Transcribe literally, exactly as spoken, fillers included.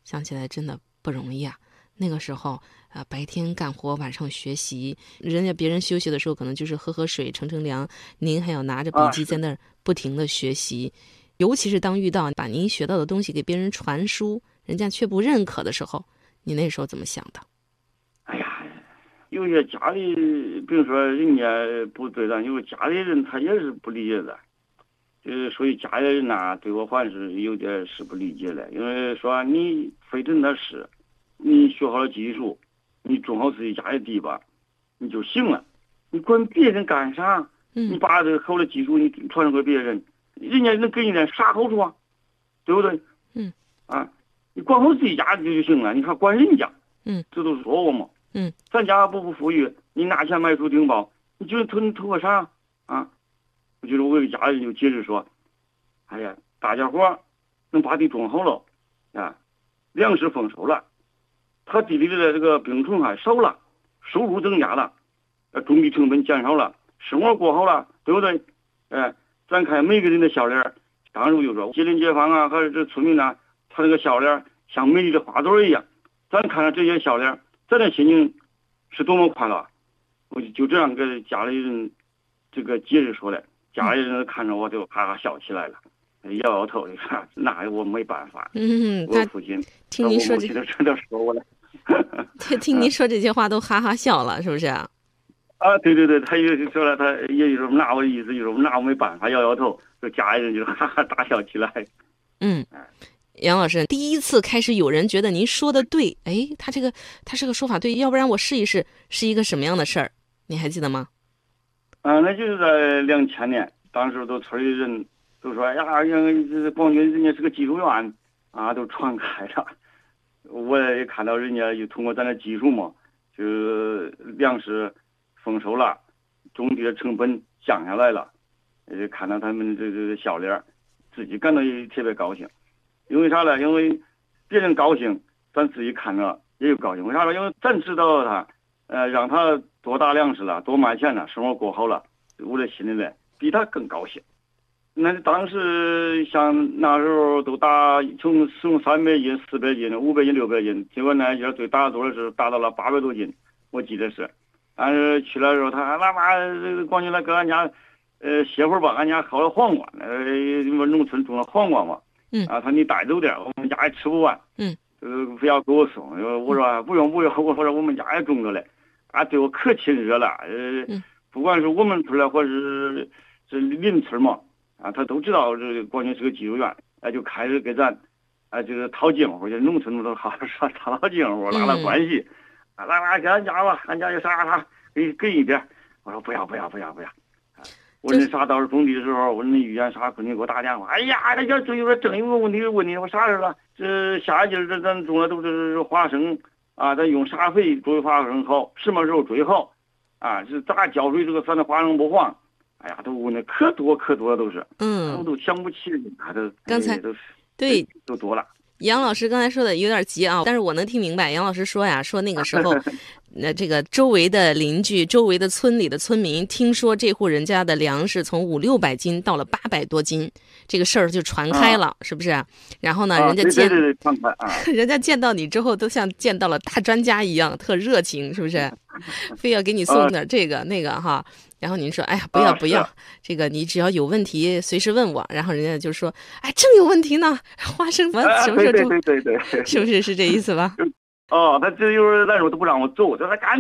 想起来真的不容易啊。那个时候啊、呃，白天干活，晚上学习，人家别人休息的时候可能就是喝喝水、乘乘凉，您还要拿着笔记在那儿不停的学习。啊、尤其是当遇到把您学到的东西给别人传输，人家却不认可的时候，你那时候怎么想的？ 哎呀，有些家里，比如说人家不对咱，有家里人他也是不理解的。就是所以家里人呐，对我还是有点是不理解的，因为说你非得那是，你学好了技术，你种好自己家的地吧，你就行了，你管别人干啥？ 嗯， 你把这个好的技术你传授给别人，人家能给你点啥好处啊？对不对？ 嗯， 啊，你管好自己家就行了，你还管人家？ 嗯， 这都是说我嘛。 嗯， 咱家不不富裕，你拿钱买书订报，你觉得图你图个啥啊？我觉得我给家人就解释说，哎呀，大家伙能把地种好了啊，粮食丰收了，他地里的这个病虫害少了，收入增加了，呃，种地成本减少了，生活过好了，对不对？哎、呃，咱看每个人的笑脸，当时就说吉林街坊啊和这村民呐、啊，他这个笑脸像美丽的花朵一样，咱看到这些笑脸，咱的心情是多么快乐。我就就这样跟家里人这个解释说的。家里人看着我就哈哈笑起来了，摇摇头，那我没办法。 嗯， 我父亲听您说这， 真的说我了。 听您说这些话都哈哈笑了，是不是啊？ 啊，对对对，他也说了，他也有那我的意思，就是那我没办法，摇摇头，就家里人就哈哈大笑起来。 嗯，杨老师，第一次开始有人觉得您说的对，哎，他这个他这个说法对，要不然我试一试，是一个什么样的事儿？你还记得吗？ 啊，那就是在两千年，当时都村里人都说，哎呀，这广军人家是个技术员啊，都传开了。我也看到人家就通过咱的技术嘛，就粮食丰收了，种地的成本降下来了，也看到他们这个笑脸，自己感到也特别高兴。因为啥呢？因为别人高兴，咱自己看着也有高兴。为啥呢？因为咱知道他，呃，让他多打粮食了，多卖钱了，生活过好了，我的心里呢比他更高兴。那当时像那时候都打从从三百斤、四百斤、五百斤、六百斤，结果那些最打多的是达到了八百多斤，我记得是。但是去了之后，他还妈妈这个光进来搁俺家，呃，歇会儿吧，俺家好了黄瓜，呃，因为农村种了黄瓜嘛。 嗯。 啊，他你带走点，我们家也吃不完。 嗯。 呃，不要给我送，我说不用不用，我说我们家也种着嘞。啊，对我可亲热了，呃， 嗯、 不管是我们村的或者是是邻村嘛，啊，他都知道这个广军是个技术员，哎、啊，就开始给咱，啊，就是套近乎，就农村都好说套套近乎，拉拉关系，啊，来来给俺家吧，俺家有啥啥给给一点，我说不要不要不要不要，啊，我那啥到时种地的时候，我那遇见啥困难给我打电话，哎呀，那家正有个正有个问题问你，我啥事了？这下一季这咱种的都是花生。啊，咱用啥肥追花生好？什么时候追好？啊，是咋浇水这个咱的花生不黄？哎呀，都问的可多可多都是， 嗯， 我都想不起，他都刚才、 哎、都是对都多了。 杨老师刚才说的有点急啊，但是我能听明白。杨老师说呀，说那个时候，那这个周围的邻居、周围的村里的村民，听说这户人家的粮食从五六百斤到了八百多斤，这个事儿就传开了，啊、是不是？然后呢， 啊、 人家见， 对对对传开啊， 人家见到你之后，都像见到了大专家一样，特热情，是不是？非要给你送点这个、啊、那个哈。然后您说，哎呀，不要不要，啊、这个你只要有问题随时问我。然后人家就说，哎，正有问题呢，花生什么什么时候种？ 对对对对对， 是不是是这意思吧？ 哦，他这就是那时候都不让我走，他说赶